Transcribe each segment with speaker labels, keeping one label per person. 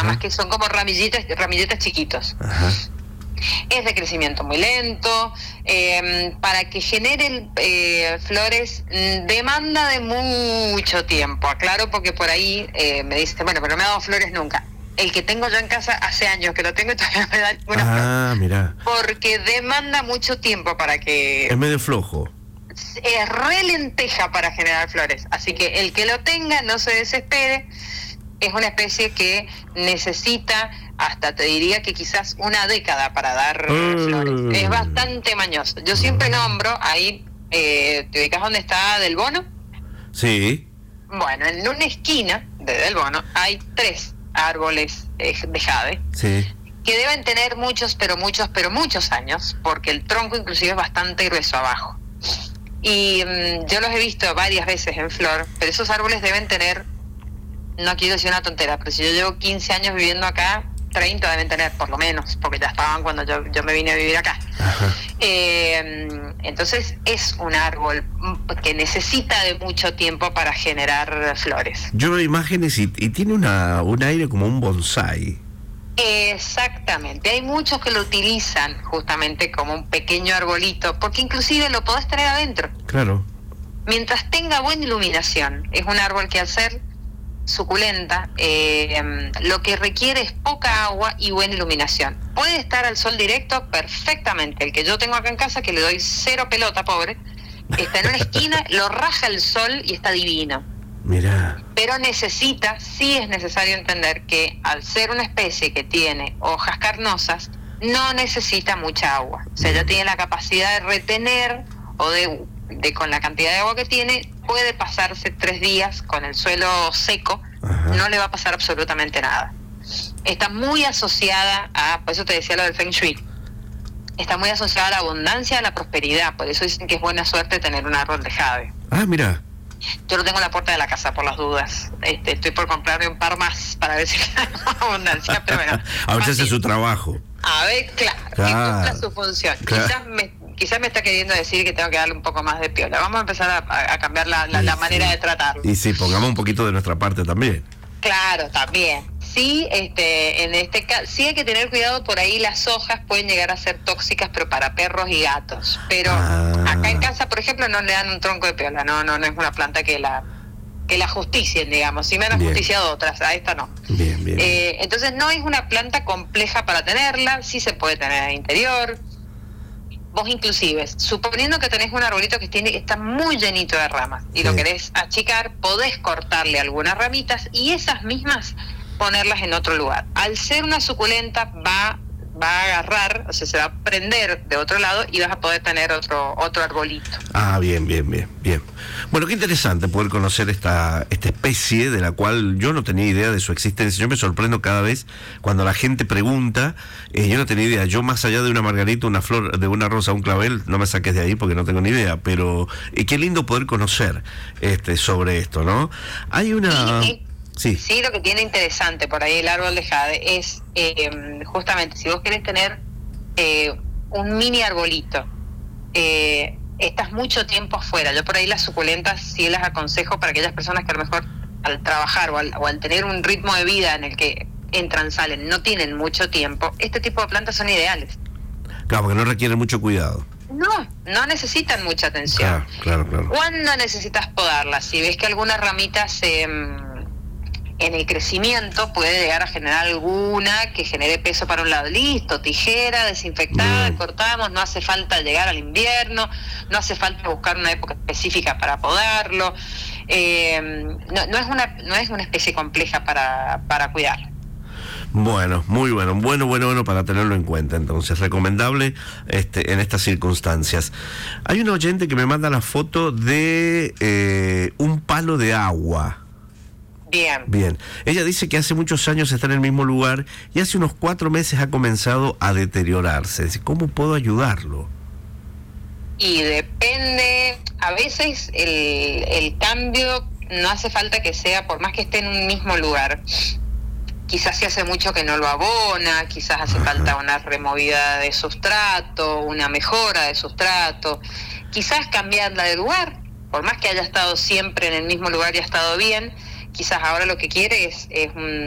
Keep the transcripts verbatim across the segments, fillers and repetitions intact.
Speaker 1: más que son como ramillitas, ramilletas chiquitos.
Speaker 2: Ajá.
Speaker 1: Es de crecimiento muy lento, eh, para que genere eh, flores demanda de mucho tiempo, aclaro porque por ahí eh, me dicen, bueno, pero no me ha dado flores nunca. El que tengo yo en casa hace años que lo tengo y todavía no me da ninguna flor.
Speaker 2: Ah, mira.
Speaker 1: Porque demanda mucho tiempo para que...
Speaker 2: Es medio flojo.
Speaker 1: Es re lenteja para generar flores, así que el que lo tenga no se desespere. Es una especie que necesita, hasta te diría que quizás una década para dar
Speaker 2: Mm.
Speaker 1: flores. Es bastante mañoso. Yo siempre nombro, ahí, eh, ¿te ubicas dónde está Del Bono?
Speaker 2: Sí.
Speaker 1: Bueno, en una esquina de Del Bono hay tres árboles eh, de jade,
Speaker 2: Sí.
Speaker 1: que deben tener muchos, pero muchos, pero muchos años, porque el tronco inclusive es bastante grueso abajo. Y mmm, yo los he visto varias veces en flor, pero esos árboles deben tener, no quiero decir una tontera, pero si yo llevo quince años viviendo acá, treinta deben tener por lo menos, porque ya estaban cuando yo, yo me vine a vivir acá. Eh, entonces es un árbol que necesita de mucho tiempo para generar flores.
Speaker 2: Yo veo imágenes y, y tiene una un aire como un bonsái.
Speaker 1: Exactamente, hay muchos que lo utilizan justamente como un pequeño arbolito, porque inclusive lo podés tener adentro.
Speaker 2: Claro.
Speaker 1: Mientras tenga buena iluminación, es un árbol que al ser suculenta, eh, lo que requiere es poca agua y buena iluminación. Puede estar al sol directo perfectamente. El que yo tengo acá en casa, que le doy cero pelota, pobre, está en una esquina, lo raja el sol y está divino.
Speaker 2: Mirá.
Speaker 1: Pero necesita, sí es necesario entender que al ser una especie que tiene hojas carnosas, no necesita mucha agua. O sea, ya tiene la capacidad de retener o de, de con la cantidad de agua que tiene, puede pasarse tres días con el suelo seco. Ajá. No le va a pasar absolutamente nada. Está muy asociada a, por eso te decía lo del Feng Shui, está muy asociada a la abundancia, a la prosperidad. Por eso dicen que es buena suerte tener un árbol de jade.
Speaker 2: Ah, mira.
Speaker 1: Yo lo tengo en la puerta de la casa por las dudas. Este, estoy por comprarme un par más para ver si hay abundancia, pero bueno.
Speaker 2: A ver si hace su trabajo.
Speaker 1: A ver, claro,
Speaker 2: claro,
Speaker 1: que cumpla su función.
Speaker 2: Claro.
Speaker 1: Quizás me, quizás me está queriendo decir que tengo que darle un poco más de piola. Vamos a empezar a, a cambiar la, la, la
Speaker 2: sí.
Speaker 1: manera de tratarlo.
Speaker 2: Y sí, pongamos un poquito de nuestra parte también.
Speaker 1: Claro, también. Sí, este, en este caso, sí hay que tener cuidado, por ahí las hojas pueden llegar a ser tóxicas, pero para perros y gatos. Pero ah. acá en casa, por ejemplo, no le dan un tronco de piola, no, no, no es una planta que la que la justicien, digamos. Sí me han bien. justiciado otras, a esta no.
Speaker 2: Bien, bien.
Speaker 1: Eh, entonces no es una planta compleja para tenerla, sí se puede tener en el interior. Vos inclusive, suponiendo que tenés un arbolito que tiene, está muy llenito de ramas y sí. lo querés achicar, podés cortarle algunas ramitas y esas mismas ponerlas en otro lugar. Al ser una suculenta va, va a agarrar, o sea, se va a prender de otro lado y vas a poder tener otro otro arbolito.
Speaker 2: Ah, bien, bien, bien, bien. Bueno, qué interesante poder conocer esta, esta especie de la cual yo no tenía idea de su existencia. Yo me sorprendo cada vez cuando la gente pregunta, eh, yo no tenía idea. Yo más allá de una margarita, una flor, de una rosa, un clavel, no me saques de ahí porque no tengo ni idea, pero eh, qué lindo poder conocer este sobre esto, ¿no? Hay una...
Speaker 1: Sí, Sí. sí, lo que tiene interesante por ahí el árbol de jade es eh, justamente si vos querés tener eh, un mini arbolito, eh, estás mucho tiempo afuera. Yo por ahí las suculentas sí las aconsejo para aquellas personas que a lo mejor al trabajar o al, o al tener un ritmo de vida en el que entran, salen, no tienen mucho tiempo, este tipo de plantas son ideales.
Speaker 2: Claro, porque no requieren mucho cuidado.
Speaker 1: No, no necesitan mucha atención.
Speaker 2: Claro, claro, claro.
Speaker 1: ¿Cuándo necesitas podarlas? Si ves que alguna ramita se... en el crecimiento puede llegar a generar alguna que genere peso para un lado, listo, tijera, desinfectada, mm. cortamos, no hace falta llegar al invierno, no hace falta buscar una época específica para podarlo, eh, no, no es una no es una especie compleja para, para cuidar.
Speaker 2: Bueno, muy bueno, bueno, bueno, bueno para tenerlo en cuenta, entonces, recomendable este, en estas circunstancias. Hay un oyente que me manda la foto de eh, un palo de agua.
Speaker 1: Bien.
Speaker 2: Bien. Ella dice que hace muchos años está en el mismo lugar y hace unos cuatro meses ha comenzado a deteriorarse. ¿Cómo puedo ayudarlo?
Speaker 1: Y depende, a veces el, el cambio no hace falta que sea, por más que esté en un mismo lugar. Quizás si hace mucho que no lo abona, quizás hace Ajá. falta una removida de sustrato, una mejora de sustrato, quizás cambiarla de lugar, por más que haya estado siempre en el mismo lugar y ha estado bien. Quizás ahora lo que quiere es, es un,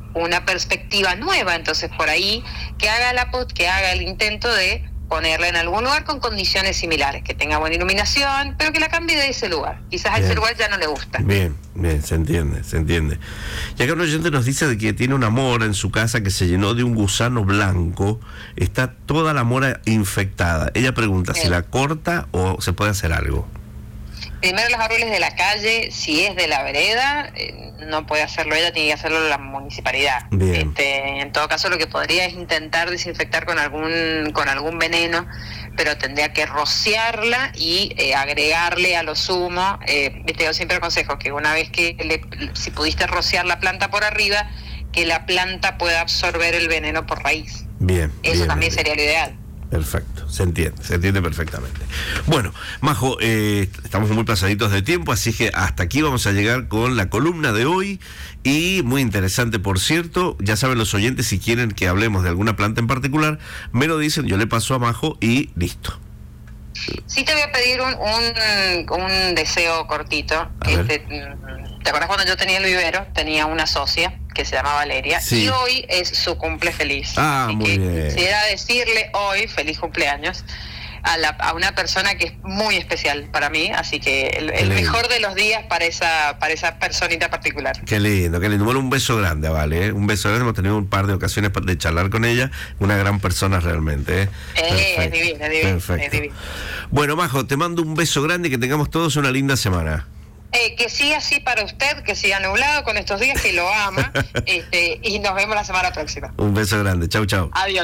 Speaker 1: una perspectiva nueva. Entonces por ahí que haga la que haga el intento de ponerla en algún lugar con condiciones similares, que tenga buena iluminación, pero que la cambie de ese lugar. Quizás
Speaker 2: bien.
Speaker 1: A ese lugar ya no le gusta.
Speaker 2: Bien, bien, se entiende, se entiende. Y acá un oyente nos dice de que tiene una mora en su casa que se llenó de un gusano blanco, está toda la mora infectada. Ella pregunta bien. si la corta o se puede hacer algo.
Speaker 1: Primero, los árboles de la calle, si es de la vereda, eh, no puede hacerlo ella, tiene que hacerlo la municipalidad. Este, en todo caso, lo que podría es intentar desinfectar con algún con algún veneno, pero tendría que rociarla y eh, agregarle a lo sumo. Eh, yo siempre aconsejo que una vez que, le, si pudiste rociar la planta por arriba, que la planta pueda absorber el veneno por raíz.
Speaker 2: Bien.
Speaker 1: Eso
Speaker 2: bien,
Speaker 1: también
Speaker 2: bien.
Speaker 1: sería lo ideal.
Speaker 2: Perfecto, se entiende, se entiende perfectamente. Bueno, Majo, eh, estamos muy pasaditos de tiempo, así que hasta aquí vamos a llegar con la columna de hoy, y muy interesante, por cierto. Ya saben los oyentes, si quieren que hablemos de alguna planta en particular, me lo dicen, yo le paso a Majo y listo.
Speaker 1: Sí, te voy a pedir un, un, un deseo cortito. Este, ¿te acuerdas cuando yo tenía el vivero? Tenía una socia que se llama Valeria, sí. Y hoy es su cumple feliz.
Speaker 2: Ah,
Speaker 1: así
Speaker 2: muy
Speaker 1: que
Speaker 2: bien.
Speaker 1: Quisiera decirle hoy feliz cumpleaños a, la, a una persona que es muy especial para mí, así que el, el mejor de los días para esa para esa personita particular.
Speaker 2: Qué lindo, qué lindo. Bueno, un beso grande a Vale, ¿eh? Un beso grande. Hemos tenido un par de ocasiones de charlar con ella, una gran persona realmente, ¿eh?
Speaker 1: Eh, es divina, es divina,
Speaker 2: Perfecto.
Speaker 1: es divina.
Speaker 2: Bueno, Majo, te mando un beso grande y que tengamos todos una linda semana.
Speaker 1: Eh, que siga así para usted, que siga nublado con estos días, que lo ama, este, y nos vemos la semana próxima.
Speaker 2: Un beso grande, chau, chau.
Speaker 1: Adiós.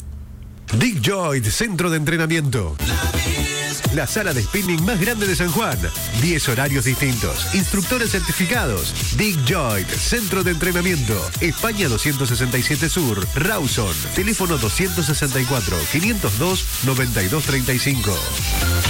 Speaker 3: Dick Joint, centro de entrenamiento. La sala de spinning más grande de San Juan. diez horarios distintos. Instructores certificados. Dick Joint, centro de entrenamiento. España doscientos sesenta y siete Sur, Rawson. Teléfono doscientos sesenta y cuatro, quinientos dos, noventa y dos treinta y cinco.